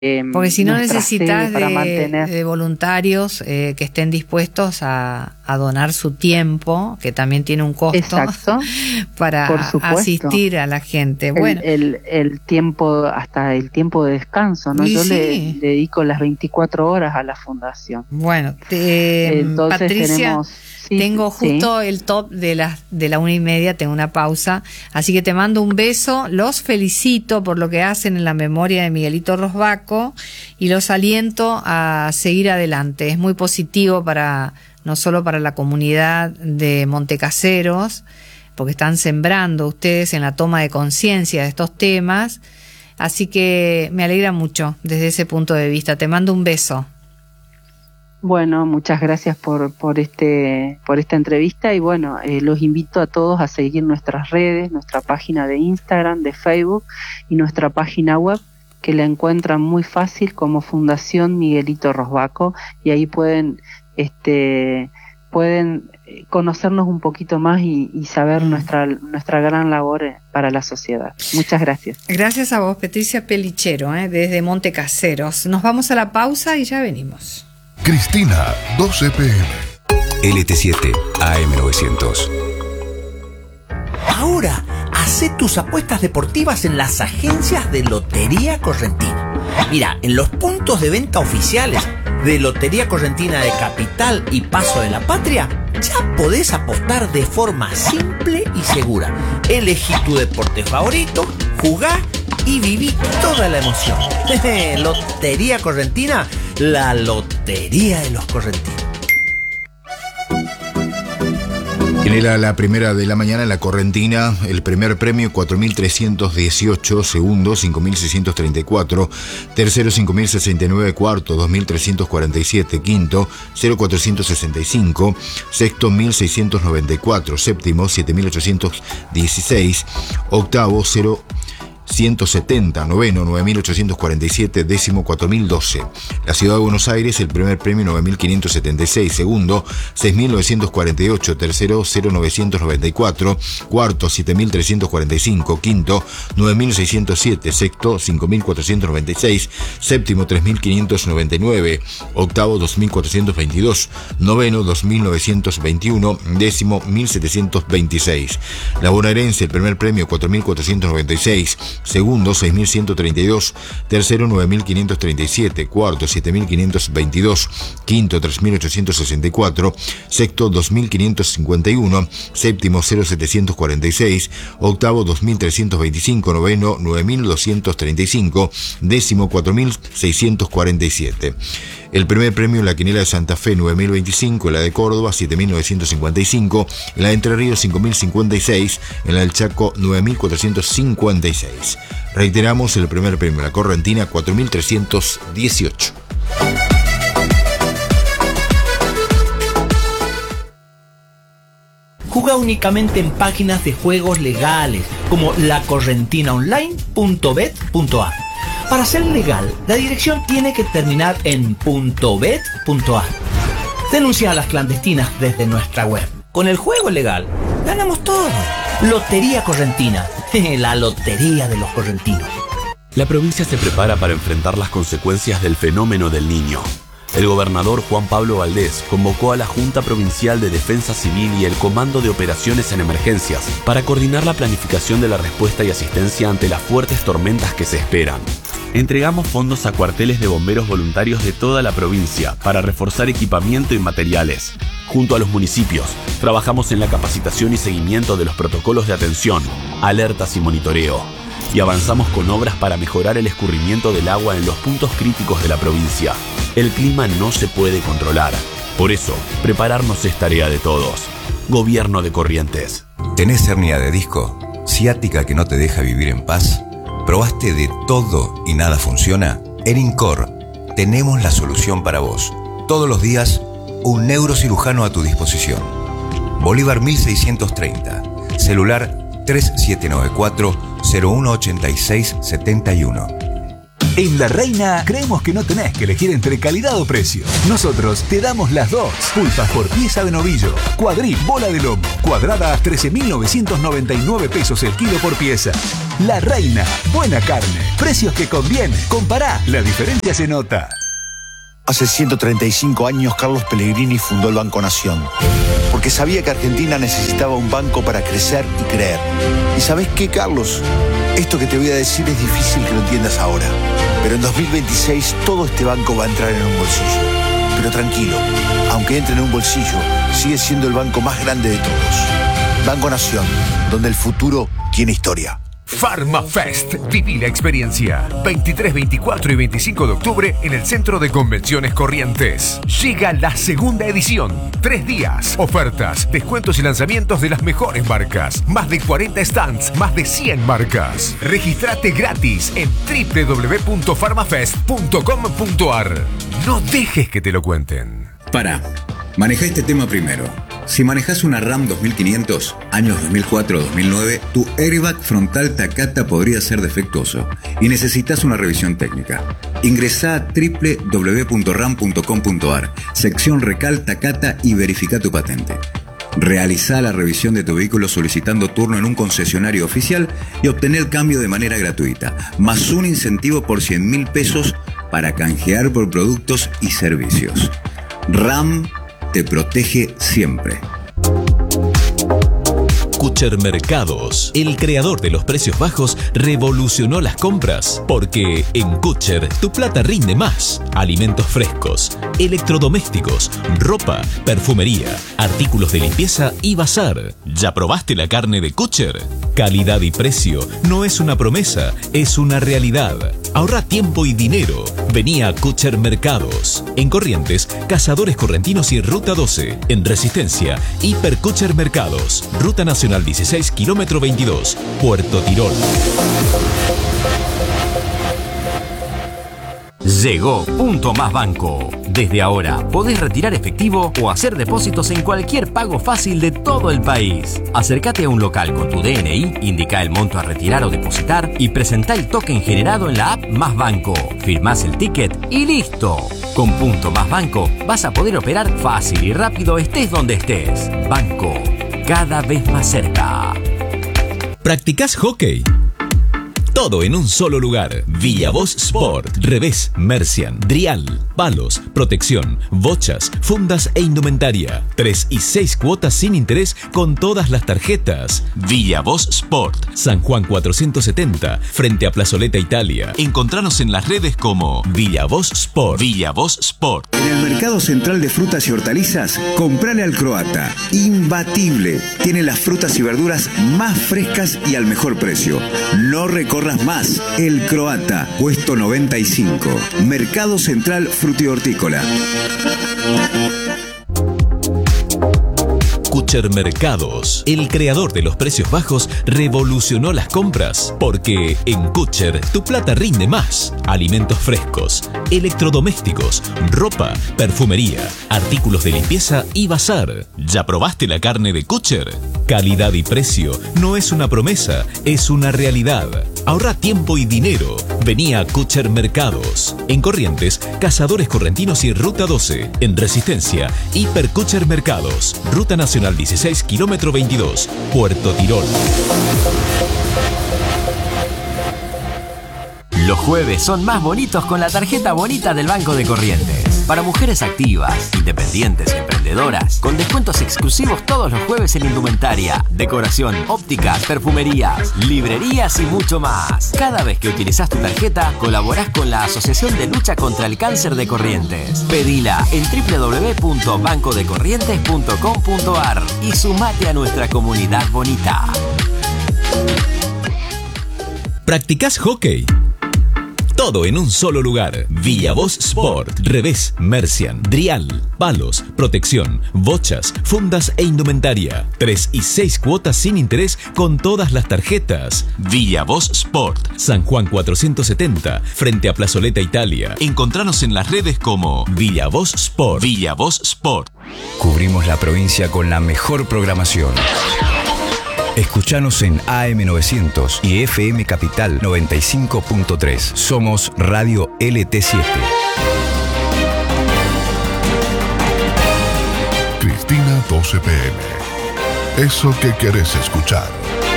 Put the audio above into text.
porque si no necesitas para mantener de voluntarios que estén dispuestos a donar su tiempo, que también tiene un costo. Exacto, para asistir a la gente. Bueno, el tiempo, hasta el tiempo de descanso, ¿no? Yo le dedico las 24 horas a la fundación. Bueno, entonces Patricia, tengo justo el top de la 1:30, tengo una pausa, así que te mando un beso, los felicito por lo que hacen en la memoria de Miguelito Rosbaco y los aliento a seguir adelante. Es muy positivo no solo para la comunidad de Montecaseros, porque están sembrando ustedes en la toma de conciencia de estos temas, así que me alegra mucho desde ese punto de vista. Te mando un beso. Bueno, muchas gracias por esta entrevista y bueno, los invito a todos a seguir nuestras redes, nuestra página de Instagram, de Facebook y nuestra página web, que la encuentran muy fácil como Fundación Miguelito Rosbaco, y ahí pueden conocernos un poquito más y saber nuestra gran labor para la sociedad. Muchas gracias. Gracias a vos, Patricia Pelichero, desde Montecaseros. Nos vamos a la pausa y ya venimos. Cristina, 12 p.m. LT7 AM900. Ahora, hacé tus apuestas deportivas en las agencias de Lotería Correntina. Mira, en los puntos de venta oficiales de Lotería Correntina de Capital y Paso de la Patria, ya podés apostar de forma simple y segura. Elegí tu deporte favorito, jugá y viví toda la emoción. Lotería Correntina, la lotería de los correntinos. Genera la primera de la mañana en la Correntina, el primer premio 4.318, segundo 5.634, tercero 5.069, cuarto 2.347, quinto 0.465, sexto 1.694, séptimo 7.816, octavo 170, noveno 9.847, décimo 4.012. La ciudad de Buenos Aires, el primer premio 9.576, segundo 6.948, tercero 0.994, cuarto 7.345, quinto 9.607, sexto 5.496, séptimo 3.599, octavo 2.422, noveno 2.921, décimo 1.726. La bonaerense, el primer premio 4.496, segundo 6.132, tercero 9.537, cuarto 7.522, quinto 3.864, sexto 2.551, séptimo 0.746, octavo 2.325, noveno 9.235, décimo 4.647. El primer premio en la quiniela de Santa Fe 9.025, en la de Córdoba 7.955, en la de Entre Ríos 5.056, en la del Chaco 9.456. Reiteramos, el primer premio en la Correntina 4.318. Juega únicamente en páginas de juegos legales como lacorrentinaonline.bet.ar. Para ser legal, la dirección tiene que terminar en .bet.ar. Denuncia a las clandestinas desde nuestra web. Con el juego legal, ganamos todo. Lotería Correntina, la lotería de los correntinos. La provincia se prepara para enfrentar las consecuencias del fenómeno del Niño. El gobernador Juan Pablo Valdés convocó a la Junta Provincial de Defensa Civil y el Comando de Operaciones en Emergencias para coordinar la planificación de la respuesta y asistencia ante las fuertes tormentas que se esperan. Entregamos fondos a cuarteles de bomberos voluntarios de toda la provincia para reforzar equipamiento y materiales. Junto a los municipios, trabajamos en la capacitación y seguimiento de los protocolos de atención, alertas y monitoreo. Y avanzamos con obras para mejorar el escurrimiento del agua en los puntos críticos de la provincia. El clima no se puede controlar. Por eso, prepararnos es tarea de todos. Gobierno de Corrientes. ¿Tenés hernia de disco? ¿Ciática que no te deja vivir en paz? ¿Probaste de todo y nada funciona? En INCOR tenemos la solución para vos. Todos los días, un neurocirujano a tu disposición. Bolívar 1630. Celular 3794-018671. En La Reina creemos que no tenés que elegir entre calidad o precio. Nosotros te damos las dos. Pulpas por pieza de novillo, cuadril, bola de lomo, cuadrada a 13.999 pesos el kilo por pieza. La Reina, buena carne, precios que convienen. Compará, la diferencia se nota. Hace 135 años Carlos Pellegrini fundó el Banco Nación, porque sabía que Argentina necesitaba un banco para crecer y creer. ¿Y sabés qué, Carlos? Esto que te voy a decir es difícil que lo entiendas ahora, pero en 2026 todo este banco va a entrar en un bolsillo. Pero tranquilo, aunque entre en un bolsillo, sigue siendo el banco más grande de todos. Banco Nación, donde el futuro tiene historia. PharmaFest. Viví la experiencia. 23, 24 y 25 de octubre en el Centro de Convenciones Corrientes. Llega la segunda edición. 3 días. Ofertas, descuentos y lanzamientos de las mejores marcas. Más de 40 stands, más de 100 marcas. Registrate gratis en www.pharmafest.com.ar. No dejes que te lo cuenten. Pará. Maneja este tema primero. Si manejas una RAM 2500, años 2004-2009, tu airbag frontal Takata podría ser defectuoso y necesitas una revisión técnica. Ingresá a www.ram.com.ar, sección Recal Takata y verifica tu patente. Realizá la revisión de tu vehículo solicitando turno en un concesionario oficial y obtener el cambio de manera gratuita, más un incentivo por 100.000 pesos para canjear por productos y servicios. RAM te protege siempre. Kucher Mercados, el creador de los precios bajos, revolucionó las compras, porque en Kucher tu plata rinde más. Alimentos frescos, electrodomésticos, ropa, perfumería, artículos de limpieza y bazar. ¿Ya probaste la carne de Kucher? Calidad y precio no es una promesa, es una realidad. Ahorra tiempo y dinero. Vení a Kucher Mercados. En Corrientes, Cazadores Correntinos y Ruta 12. En Resistencia, Hiper Kucher Mercados. Ruta Nacional 16, kilómetro 22, Puerto Tirol. Llegó Punto Más Banco. Desde ahora podés retirar efectivo o hacer depósitos en cualquier pago fácil de todo el país. Acércate a un local con tu DNI, indica el monto a retirar o depositar y presentá el token generado en la app Más Banco. Firmás el ticket y listo. Con Punto Más Banco vas a poder operar fácil y rápido estés donde estés. Banco, cada vez más cerca. ¿Practicás hockey? Todo en un solo lugar. Villavoz Sport. Revés, Mercian, Drial, palos, protección, bochas, fundas e indumentaria. 3 y 6 cuotas sin interés con todas las tarjetas. Villavoz Sport. San Juan 470, frente a Plazoleta Italia. Encontranos en las redes como Villavoz Sport. Villavoz Sport. En el Mercado Central de Frutas y Hortalizas, comprale al Croata. Imbatible. Tiene las frutas y verduras más frescas y al mejor precio. No recorras más. El Croata, puesto 95. Mercado Central Frutihortícola. Kucher Mercados, el creador de los precios bajos, revolucionó las compras, porque en Kucher tu plata rinde más. Alimentos frescos, electrodomésticos, ropa, perfumería, artículos de limpieza y bazar. ¿Ya probaste la carne de Kucher? Calidad y precio no es una promesa, es una realidad. Ahorra tiempo y dinero. Vení a Kucher Mercados. En Corrientes, Cazadores Correntinos y Ruta 12. En Resistencia, Hiper Kucher Mercados. Ruta Nacional 16, kilómetro 22, Puerto Tirol. Los jueves son más bonitos con la tarjeta bonita del Banco de Corrientes. Para mujeres activas, independientes y emprendedoras, con descuentos exclusivos todos los jueves en indumentaria, decoración, ópticas, perfumerías, librerías y mucho más. Cada vez que utilizás tu tarjeta, colaborás con la Asociación de Lucha contra el Cáncer de Corrientes. Pedila en www.bancodecorrientes.com.ar y sumate a nuestra comunidad bonita. ¿Practicás hockey? Todo en un solo lugar. Villavoz Sport. Revés, Mercian, Drial, palos, protección, bochas, fundas e indumentaria. 3 y 6 cuotas sin interés con todas las tarjetas. Villavoz Sport. San Juan 470, frente a Plazoleta Italia. Encontranos en las redes como Villavoz Sport. Villavoz Sport. Cubrimos la provincia con la mejor programación. Escuchanos en AM900 y FM Capital 95.3. Somos Radio LT7. Cristina 12 PM. Eso que querés escuchar.